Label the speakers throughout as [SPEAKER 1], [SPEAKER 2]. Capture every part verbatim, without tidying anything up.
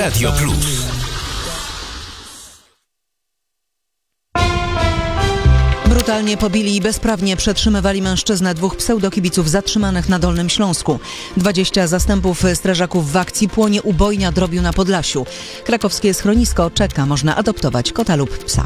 [SPEAKER 1] Radio Plus.
[SPEAKER 2] Brutalnie pobili i bezprawnie przetrzymywali mężczyznę dwóch pseudokibiców zatrzymanych na Dolnym Śląsku. dwadzieścia zastępów strażaków w akcji płonie ubojnia drobiu na Podlasiu. Krakowskie schronisko czeka, można adoptować kota lub psa.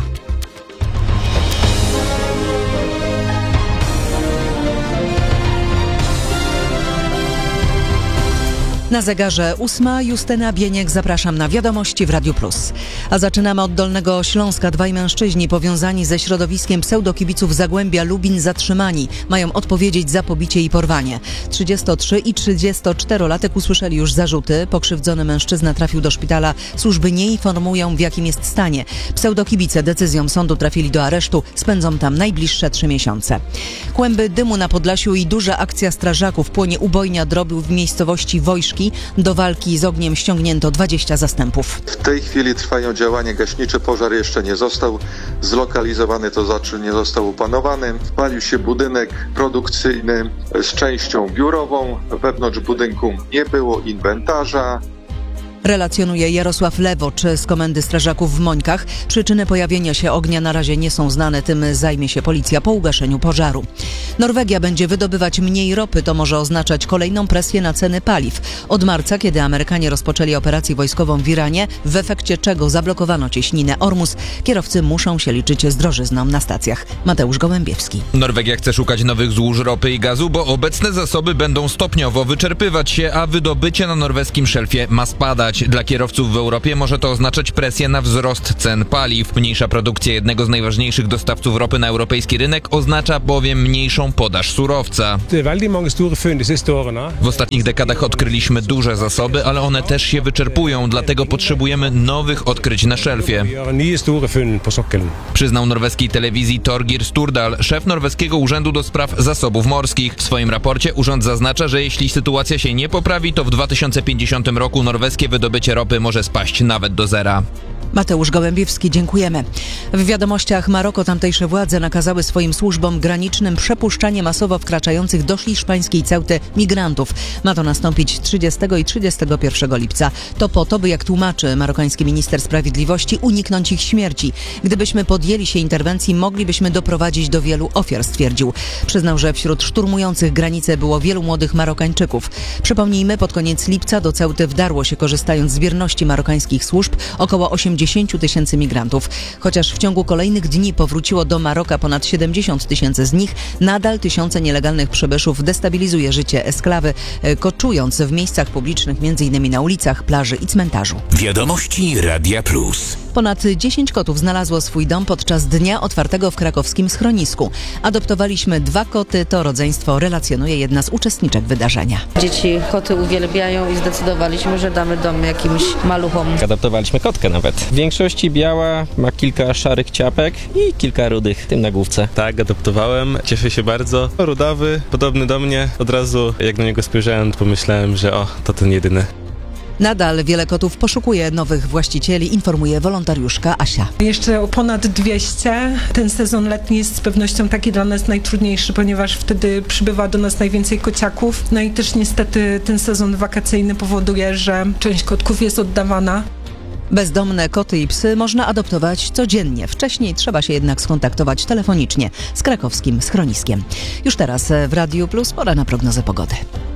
[SPEAKER 2] Na zegarze ósma, Justyna Bieniek, zapraszam na wiadomości w Radiu Plus. A zaczynamy od Dolnego Śląska. Dwaj mężczyźni powiązani ze środowiskiem pseudokibiców Zagłębia Lubin zatrzymani. Mają odpowiedzieć za pobicie i porwanie. trzydziestotrzy i trzydziestoczterolatek usłyszeli już zarzuty. Pokrzywdzony mężczyzna trafił do szpitala. Służby nie informują, w jakim jest stanie. Pseudokibice decyzją sądu trafili do aresztu. Spędzą tam najbliższe trzy miesiące. Kłęby dymu na Podlasiu i duża akcja strażaków. Płonie ubojnia drobiu w miejscowości Wojszki. Do walki z ogniem ściągnięto dwadzieścia zastępów.
[SPEAKER 3] W tej chwili trwają działania gaśnicze. Pożar jeszcze nie został zlokalizowany, to znaczy nie został opanowany. Spalił się budynek produkcyjny z częścią biurową. Wewnątrz budynku nie było inwentarza.
[SPEAKER 2] Relacjonuje Jarosław Lewocz z Komendy Strażaków w Mońkach. Przyczyny pojawienia się ognia na razie nie są znane. Tym zajmie się policja po ugaszeniu pożaru. Norwegia będzie wydobywać mniej ropy. To może oznaczać kolejną presję na ceny paliw. Od marca, kiedy Amerykanie rozpoczęli operację wojskową w Iranie, w efekcie czego zablokowano cieśninę Ormus, kierowcy muszą się liczyć z drożyzną na stacjach. Mateusz Gołębiewski.
[SPEAKER 4] Norwegia chce szukać nowych złóż ropy i gazu, bo obecne zasoby będą stopniowo wyczerpywać się, a wydobycie na norweskim szelfie ma spadać. Dla kierowców w Europie może to oznaczać presję na wzrost cen paliw. Mniejsza produkcja jednego z najważniejszych dostawców ropy na europejski rynek oznacza bowiem mniejszą podaż surowca. W ostatnich dekadach odkryliśmy duże zasoby, ale one też się wyczerpują, dlatego potrzebujemy nowych odkryć na szelfie. Przyznał norweskiej telewizji Torgir Sturdal, szef norweskiego Urzędu do Spraw Zasobów Morskich. W swoim raporcie urząd zaznacza, że jeśli sytuacja się nie poprawi, to w dwa tysiące pięćdziesiątym roku norweskie wydobycie ropy może spaść nawet do zera.
[SPEAKER 2] Mateusz Gołębiewski, dziękujemy. W wiadomościach Maroko tamtejsze władze nakazały swoim służbom granicznym przepuszczanie masowo wkraczających do hiszpańskiej Ceuty migrantów. Ma to nastąpić trzydziestego i trzydziestego pierwszego lipca. To po to, by, jak tłumaczy marokański minister sprawiedliwości, uniknąć ich śmierci. Gdybyśmy podjęli się interwencji, moglibyśmy doprowadzić do wielu ofiar, stwierdził. Przyznał, że wśród szturmujących granicę było wielu młodych Marokańczyków. Przypomnijmy, pod koniec lipca do Ceuty wdarło się, korzystając z bierności marokańskich służb, około osiemdziesiąt tysięcy migrantów. Chociaż w ciągu kolejnych dni powróciło do Maroka ponad siedemdziesiąt tysięcy z nich, nadal tysiące nielegalnych przybyszów destabilizuje życie esklawy, koczując w miejscach publicznych, m.in. na ulicach, plaży i cmentarzu.
[SPEAKER 1] Wiadomości Radia Plus.
[SPEAKER 2] Ponad dziesięć kotów znalazło swój dom podczas dnia otwartego w krakowskim schronisku. Adoptowaliśmy dwa koty, to rodzeństwo relacjonuje jedna z uczestniczek wydarzenia.
[SPEAKER 5] Dzieci koty uwielbiają i zdecydowaliśmy, że damy dom jakimś maluchom.
[SPEAKER 6] Adoptowaliśmy kotkę nawet. W większości biała, ma kilka szarych ciapek i kilka rudych, tym na główce.
[SPEAKER 7] Tak, adoptowałem, cieszę się bardzo. Rudawy, podobny do mnie. Od razu jak na niego spojrzałem, to pomyślałem, że o, to ten jedyny.
[SPEAKER 2] Nadal wiele kotów poszukuje nowych właścicieli, informuje wolontariuszka Asia.
[SPEAKER 8] Jeszcze o ponad dwieście. Ten sezon letni jest z pewnością taki dla nas najtrudniejszy, ponieważ wtedy przybywa do nas najwięcej kociaków. No i też niestety ten sezon wakacyjny powoduje, że część kotków jest oddawana.
[SPEAKER 2] Bezdomne koty i psy można adoptować codziennie. Wcześniej trzeba się jednak skontaktować telefonicznie z krakowskim schroniskiem. Już teraz w Radiu Plus pora na prognozę pogody.